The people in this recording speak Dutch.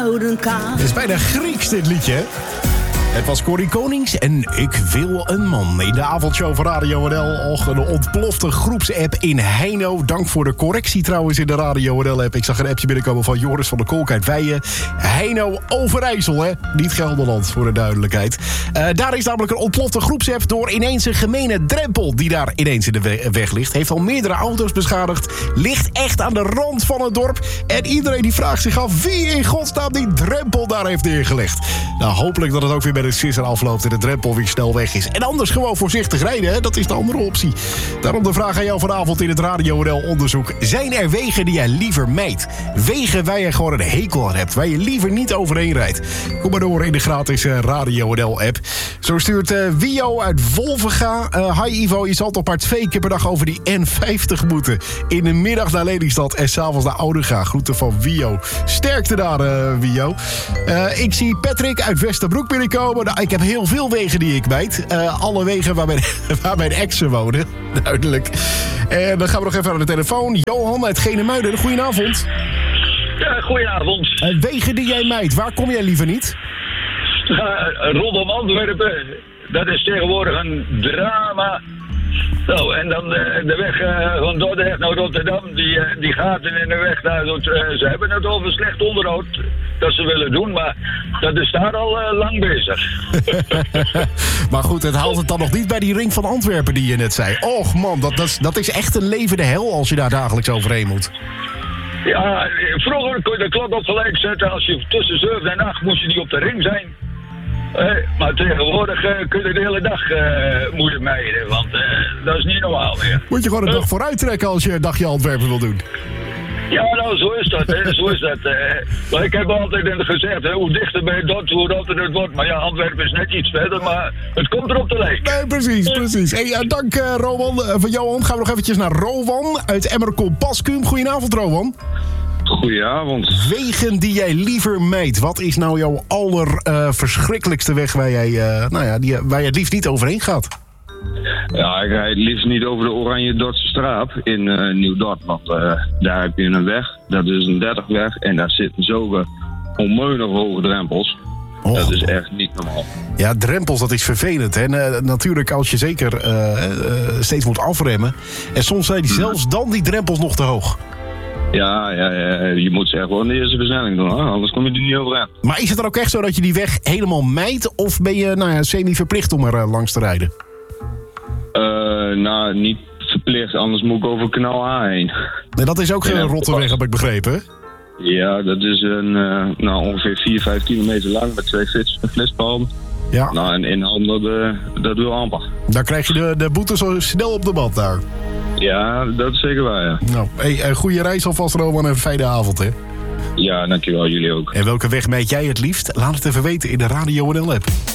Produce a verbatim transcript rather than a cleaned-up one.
houden kan. Het is bijna Grieks, dit liedje, hè? Het was Corrie Konings en Ik wil een man. In de avondshow van Radio N L. Och, een ontplofte groepsapp in Heino. Dank voor de correctie trouwens in de Radio N L-app. Ik zag een appje binnenkomen van Joris van der Kolk uit Weijen. Heino Overijssel, hè? Niet Gelderland, voor de duidelijkheid. Uh, daar is namelijk een ontplofte groepsapp door ineens een gemene drempel die daar ineens in de we- weg ligt. Heeft al meerdere auto's beschadigd. Ligt echt aan de rand van het dorp. En iedereen die vraagt zich af wie in godsnaam die drempel daar heeft neergelegd. Nou, hopelijk dat het ook weer bij de sisser afloopt en de drempel weer snel weg is. En anders gewoon voorzichtig rijden, hè? Dat is de andere optie. Daarom de vraag aan jou vanavond in het Radio N L-onderzoek. Zijn er wegen die jij liever mijdt? Wegen waar je gewoon een hekel aan hebt, waar je liever niet overheen rijdt? Kom maar door in de gratis uh, Radio N L-app. Zo stuurt uh, Wio uit Wolvenga. Uh, Hi Ivo, je zal toch maar twee keer per dag over die N vijftig moeten. In de middag naar Lelystad en s'avonds naar Oudega. Groeten van Wio. Sterkte daar, uh, Wio. Uh, ik zie Patrick uit Westerbroek binnenkomen. Nou, ik heb heel veel wegen die ik bijt. Uh, alle wegen waar mijn, waar mijn exen wonen. Duidelijk. En dan gaan we nog even aan de telefoon. Johan uit Genemuiden. Goedenavond. Ja, goedenavond. Uh, wegen die jij mijt, waar kom jij liever niet? Uh, rondom Antwerpen, dat is tegenwoordig een drama. Nou, en dan de, de weg uh, van Dordrecht naar Rotterdam, die, uh, die gaten in de weg, daar, uh, ze hebben het over slecht onderhoud dat ze willen doen, maar dat is daar al uh, lang bezig. Maar goed, het haalt het dan nog niet bij die ring van Antwerpen die je net zei. Och man, dat, dat, is, dat is echt een levende hel als je daar dagelijks overheen moet. Ja, vroeger kon je de klok op gelijk zetten. Als je tussen zeven en acht moest je niet op de ring zijn. Eh, maar tegenwoordig uh, kun je de hele dag uh, moeilijk mijden, want uh, dat is niet normaal meer. Moet je gewoon een dag vooruit trekken als je een dagje Antwerpen wil doen. Ja, nou, zo is dat, hè. Zo is dat. Uh, maar ik heb altijd gezegd, hè, hoe dichter bij dat, hoe rotter het wordt. Maar ja, Antwerpen is net iets verder, maar het komt erop te lijken. Nee, precies, precies. Hey, uh, dank uh, Rowan. Uh, van Johan gaan we nog eventjes naar Rowan uit Emmerkop-Paskum. Goedenavond, Rowan. Goedenavond. Wegen die jij liever mijdt. Wat is nou jouw allerverschrikkelijkste uh, weg waar jij, uh, nou ja, die, waar je het liefst niet overheen gaat? Ja, ik rijd het liefst niet over de Oranje Dordtse straat in uh, Nieuw-Dort. Want uh, daar heb je een weg, dat is een dertig weg. En daar zitten zulke onmeunig hoge drempels. Oh. Dat is echt niet normaal. Ja, drempels, dat is vervelend. Hè? Uh, natuurlijk als je zeker uh, uh, steeds moet afremmen. En soms zijn die zelfs dan die drempels nog te hoog. Ja, ja, ja, je moet ze echt wel in de eerste versnelling doen, hè? Anders kom je er niet overheen. Maar is het dan ook echt zo dat je die weg helemaal mijdt? Of ben je nou ja, semi-verplicht om er uh, langs te rijden? Uh, nou, niet verplicht, anders moet ik over kanaal A heen. Nee, dat is ook geen ja, rotte weg, heb ik begrepen, hè? Ja, dat is een, uh, nou, ongeveer vier, vijf kilometer lang met twee flitspalen. Ja. Nou, en in handen, dat, dat doe je amper. Dan krijg je de, de boete zo snel op de band daar. Ja, dat is zeker waar, ja. Nou, hey, goede reis alvast, Roman, en een fijne avond, hè? Ja, dankjewel, jullie ook. En welke weg meet jij het liefst? Laat het even weten in de Radio N L-app.